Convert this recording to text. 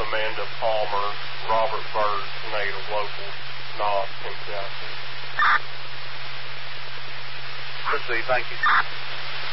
Amanda Palmer, Robert Bird, tornado local, not in Jackson. Proceed, thank you.